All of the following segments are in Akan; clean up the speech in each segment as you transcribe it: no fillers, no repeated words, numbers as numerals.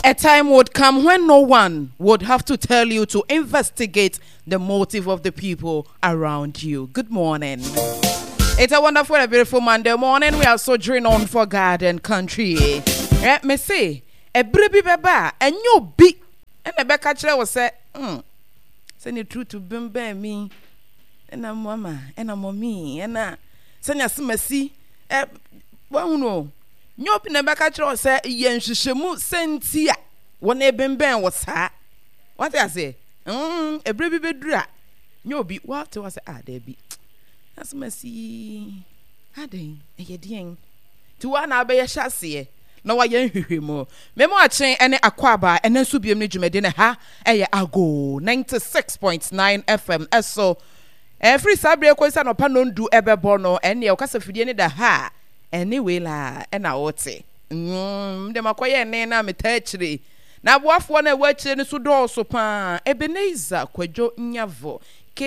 A time would come when no one would have to tell you to investigate the motive of the people around you. Good morning. It's a wonderful and beautiful Monday morning. We are sojourning on for God and country. Let me say, a baby baba, and you big, and the back catcher was said, send it through to bimbe me, and I'm mama, and I'm mommy, and send us mercy. Well, no. Nyop na baka chro say yenhwehwemu sentia wona ebemben wo saa what I say ebre bi bedura nyobi what was there bi asmasi aden eyedien ti wa na be ye hyase na wa yenhwehwemu memo achen ene akwaba ene nso biem ne dwumade ne ha eye ago 96.9 FM eso every sabre kwesa no pa no ndu ebebo no ene o kasa fidie ne da ha anyway la na wote dem akoye ne na metachire na boafo na wachire ne so do so pa Ebenezer Kwadwo Nyavo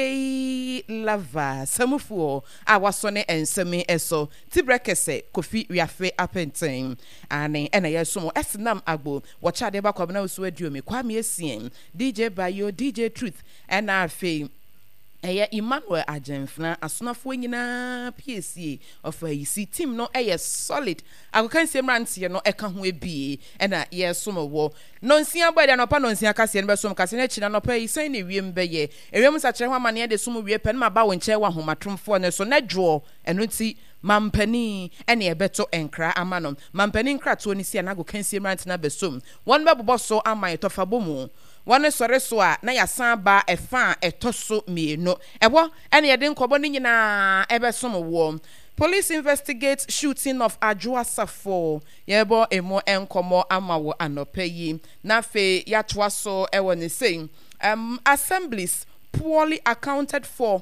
K lava samufuo awasone enseme eso tibrekese Kofi Wiafe apenten ane ena yeso esinam agbo wochade bakwa na usu aduomi Kwame Esiem DJ Bayo DJ Truth ena afi Emmanuel Ajemfna asonafo nyina PSA of a team no solid agokan semrantie no eka ho ebie na yesom wo nonsia body no pa nonsia kase no besom kase na china no pa isen ne wiem beye ewiem sa kire ho amane de som wie pe na ba wo nche wa homatromfo ne so na dwo eno ti mampani ene ebeto enkra amanom mampani nkra to ni sia na agokan semrantie na besom won bebo so aman tofabomu one sore so a na yasan ba efa etoso mieno ebo ene yede nkobo ni nyina ebesom wo. Police investigate shooting of Ajua Safo yebo emo enkomo amawo anopeyi na fe yatwa so ewo ne saying assemblies poorly accounted for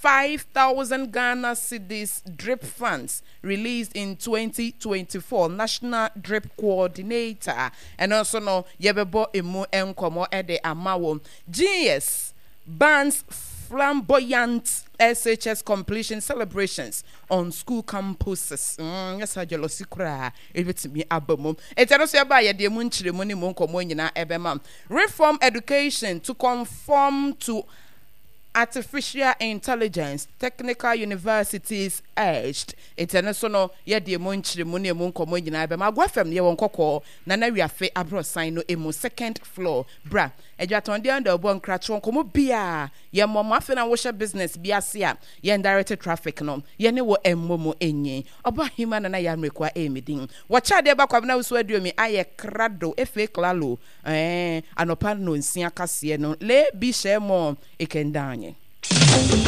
5,000 Ghana cedis drip funds released in 2024 National Drip Coordinator and also no yebebo emu enkomo ede amawo GS bans flamboyant SHS completion celebrations on school campuses. Yes, I jealousy cry. It's me abomum. It's also about the munchre money monko monina ebema. Reform education to conform to artificial intelligence. Technical universities urged. International yedi munchre money monko monina ebema. Gwafem ye wonkoko na na wiafe abro sign no emu second floor. Bra. Ejatonde under obon kratron komo bia ye momo afi na wo business bia se a ye directed traffic no ye ne wo emmomo enye oba hima na ya mrekwa emidin wo cha de ba kwabna uso aduomi aye krado efe klalo anopa no nsia kase no le bi shemo ekendanye